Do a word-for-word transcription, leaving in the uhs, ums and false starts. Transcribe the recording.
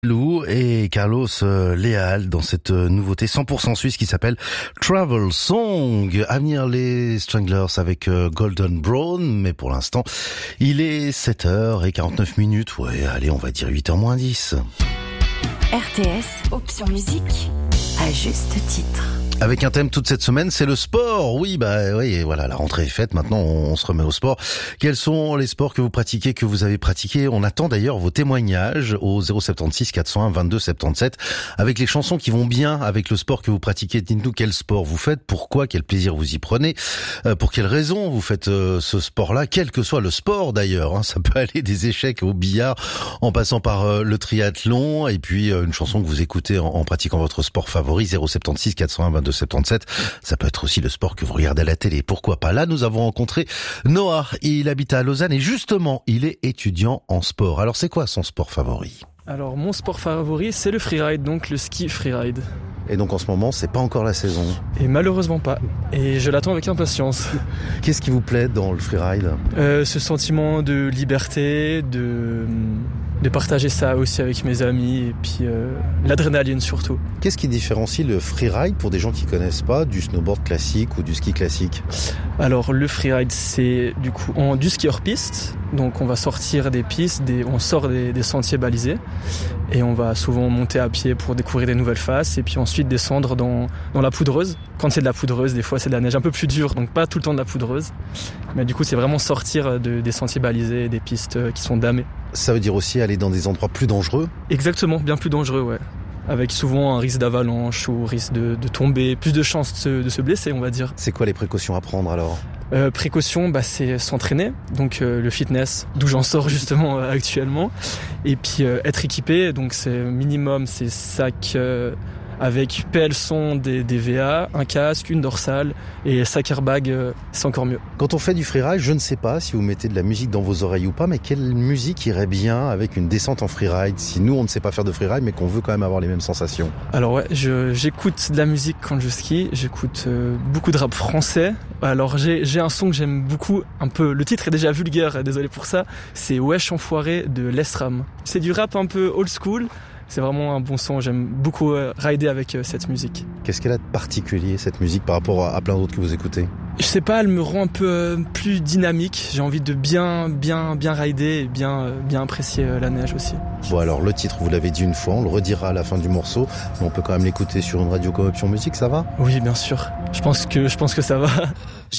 Lou et Carlos Leal dans cette nouveauté cent pour cent suisse qui s'appelle Travel Song. À venir les Stranglers avec Golden Brown, mais pour l'instant il est sept heures quarante-neuf minutes. Ouais, allez, on va dire huit heures moins dix. R T S, option musique, à juste titre. Avec un thème toute cette semaine, c'est le sport. Oui, bah oui, voilà, la rentrée est faite. Maintenant, on se remet au sport. Quels sont les sports que vous pratiquez, que vous avez pratiqués? On attend d'ailleurs vos témoignages au zéro sept six quatre cent un vingt-deux soixante-dix-sept avec les chansons qui vont bien avec le sport que vous pratiquez. Dites-nous quel sport vous faites, pourquoi, quel plaisir vous y prenez, euh, pour quelles raisons vous faites euh, ce sport-là, quel que soit le sport d'ailleurs. Hein, ça peut aller des échecs au billard, en passant par euh, le triathlon, et puis euh, une chanson que vous écoutez en, en pratiquant votre sport favori. Zéro sept six quatre cent un vingt-deux soixante-dix-sept. Ça peut être aussi le sport que vous regardez à la télé. Pourquoi pas? Là, nous avons rencontré Noah. Il habite à Lausanne et justement, il est étudiant en sport. Alors, c'est quoi son sport favori? Alors, mon sport favori, c'est le freeride, donc le ski freeride. Et donc, en ce moment, c'est pas encore la saison? Et malheureusement pas. Et je l'attends avec impatience. Qu'est-ce qui vous plaît dans le freeride? euh, Ce sentiment de liberté, de... de partager ça aussi avec mes amis et puis euh, l'adrénaline surtout. Qu'est-ce qui différencie le freeride pour des gens qui connaissent pas du snowboard classique ou du ski classique? Alors le freeride, c'est du coup on, du ski hors piste, donc on va sortir des pistes, des, on sort des, des sentiers balisés et on va souvent monter à pied pour découvrir des nouvelles faces et puis ensuite descendre dans, dans la poudreuse. Quand c'est de la poudreuse, des fois c'est de la neige un peu plus dure, donc pas tout le temps de la poudreuse, mais du coup c'est vraiment sortir de, des sentiers balisés et des pistes qui sont damées. Ça veut dire aussi aller dans des endroits plus dangereux? Exactement, bien plus dangereux, ouais. Avec souvent un risque d'avalanche ou risque de, de tomber, plus de chances de se, de se blesser, on va dire. C'est quoi les précautions à prendre alors? euh, Précautions, bah, c'est s'entraîner, donc euh, le fitness, d'où j'en sors justement euh, actuellement. Et puis euh, être équipé, donc c'est minimum, c'est sac... Euh, avec P L son, des, des V A, un casque, une dorsale et sac airbag, euh, c'est encore mieux. Quand on fait du freeride, je ne sais pas si vous mettez de la musique dans vos oreilles ou pas, mais quelle musique irait bien avec une descente en freeride si nous on ne sait pas faire de freeride mais qu'on veut quand même avoir les mêmes sensations? Alors ouais, je, j'écoute de la musique quand je skie, j'écoute euh, beaucoup de rap français. Alors j'ai, j'ai un son que j'aime beaucoup, un peu, le titre est déjà vulgaire, désolé pour ça, c'est Wesh Enfoiré de Lesram. C'est du rap un peu old school. C'est vraiment un bon son, j'aime beaucoup euh, rider avec euh, cette musique. Qu'est-ce qu'elle a de particulier, cette musique, par rapport à, à plein d'autres que vous écoutez? Je sais pas, elle me rend un peu euh, plus dynamique. J'ai envie de bien, bien, bien rider et bien, euh, bien apprécier euh, la neige aussi. Bon alors, le titre, vous l'avez dit une fois, on le redira à la fin du morceau, mais on peut quand même l'écouter sur une radio comme Option Musique, ça va? Oui, bien sûr. Je pense que, je pense que ça va.